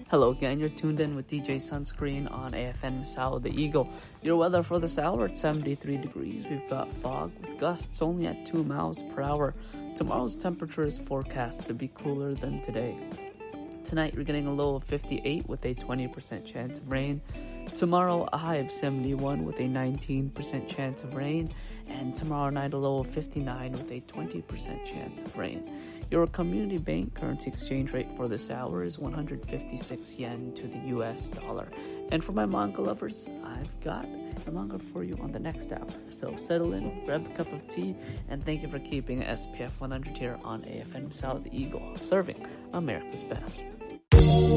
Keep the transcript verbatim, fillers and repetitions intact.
Hello again, you're tuned in with D J Sunscreen on A F M Sao the Eagle. Your weather for this hour at seventy-three degrees. We've got fog with gusts only at two miles per hour. Tomorrow's temperature is forecast to be cooler than today. Tonight we're getting a low of fifty-eight with a twenty percent chance of rain. Tomorrow a high of seventy-one with a nineteen percent chance of rain. And tomorrow night a low of fifty-nine with a twenty percent chance of rain. Your community bank currency exchange rate for this hour is one hundred fifty-six yen to the U S dollar. And for my manga lovers, I've got a manga for you on the next hour. So settle in, grab a cup of tea, and thank you for keeping S P F one hundred here on A F M Sao the Eagle, serving America's best.